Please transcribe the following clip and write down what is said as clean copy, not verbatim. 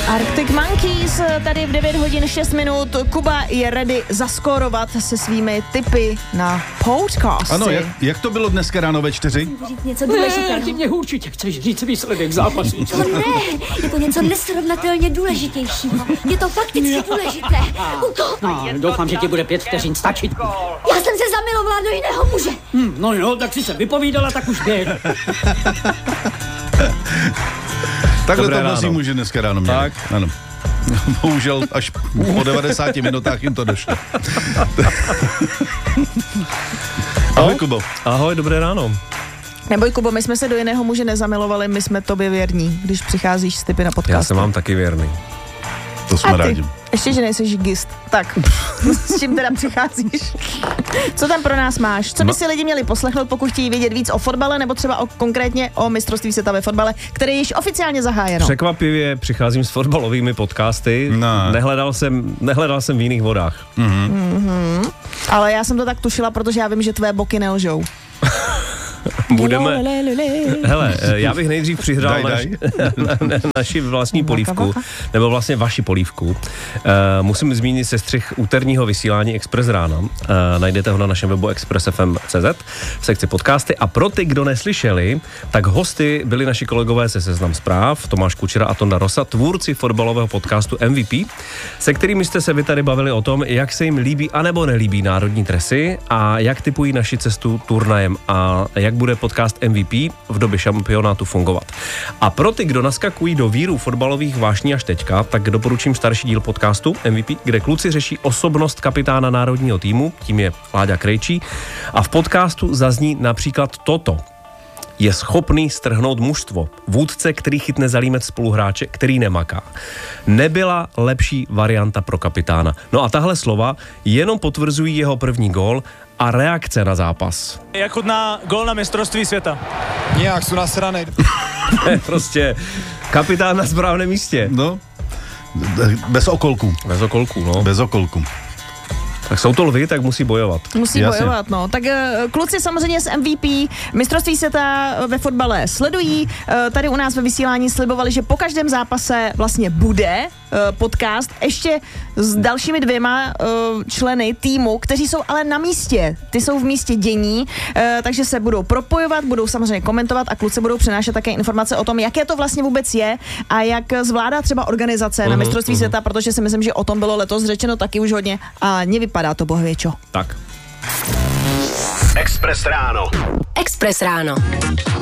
Arctic Monkeys tady v 9 hodin 6 minut. Kuba je ready zaskórovat se svými tipy na podcasty. Ano, jak to bylo dneska ráno ve 4? Něco důležitého. Ty mě určitě chceš říct výsledek zápasu. Ne, je to něco nesrovnatelně důležitějšího. Je to fakticky důležité. No, doufám, že ti bude 5 vteřin stačit. Já jsem se zamilovala do jiného muže. No jo, tak si se vypovídala, tak už běž. Takhle Dobré to mnozí ráno. muži dneska ráno měli. Tak. Ano. Bohužel až po 90 minutách jim to došlo. Ahoj, Kubo. Ahoj, dobré ráno. Neboj, Kubo, my jsme se do jiného muže nezamilovali, my jsme tobě věrní, když přicházíš s tipy na podcast. Já jsem vám taky věrný. To jsme A ty? rádi. Ještě, že nejsi gist. Tak, s čím teda přicházíš? Co tam pro nás máš? Co by si lidi měli poslechnout, pokud chtějí vědět víc o fotbale, nebo třeba konkrétně o mistrovství světa ve fotbale, které je již oficiálně zahájeno? Překvapivě přicházím s fotbalovými podcasty. Ne. Nehledal jsem v jiných vodách. Ale já jsem to tak tušila, protože já vím, že tvé boky nelžou. Budeme... Hele, já bych nejdřív přihrál Daj. naši vlastní polívku, nebo vlastně vaši polívku. Musím zmínit sestřih úterního vysílání Express rána. Najdete ho na našem webu express.fm.cz v sekci podcasty. A pro ty, kdo neslyšeli, tak hosty byli naši kolegové ze Seznam zpráv, Tomáš Kučera a Tonda Rosa, tvůrci fotbalového podcastu MVP, se kterými jste se vy tady bavili o tom, jak se jim líbí anebo nelíbí národní dresy a jak typují naši cestu turnajem a jak bude podcast MVP v době šampionátu fungovat. A pro ty, kdo naskakují do víru fotbalových vášní až teďka, tak doporučím starší díl podcastu MVP, kde kluci řeší osobnost kapitána národního týmu, tím je Láďa Krejčí, a v podcastu zazní například toto. Je schopný strhnout mužstvo. Vůdce, který chytne za límec spoluhráče, který nemaká. Nebyla lepší varianta pro kapitána. No a tahle slova jenom potvrzují jeho první gól a reakce na zápas. Jak chutná gól na mistrovství světa? Nějak jsou nasranej. Prostě kapitán na správném místě. No, bez okolků. Bez okolků, no. Bez okolků. Tak jsou to lvy, tak musí bojovat. Musí Jasně. bojovat, no. Tak kluci samozřejmě z MVP mistrovství světa ve fotbale sledují. Tady u nás ve vysílání slibovali, že po každém zápase vlastně bude podcast ještě s dalšími 2 členy týmu, kteří jsou ale na místě. Ty jsou v místě dění, takže se budou propojovat, budou samozřejmě komentovat a kluci budou přinášet také informace o tom, jaké to vlastně vůbec je a jak zvládá třeba organizace na mistrovství světa, protože si myslím, že o tom bylo letos řečeno taky už hodně a nevypadá to bohvěčo. Tak. Express ráno. Express ráno.